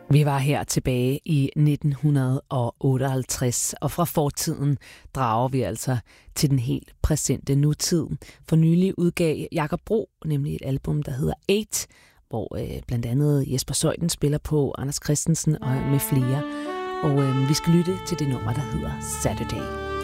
Vi var her tilbage i 1958, og fra fortiden drager vi altså til den helt præsente nutid. For nylig udgav Jakob Bro nemlig et album, der hedder 8, hvor blandt andet Jesper Zeuthen spiller på, Anders Christensen og med flere. Og vi skal lytte til det nummer, der hedder Saturday.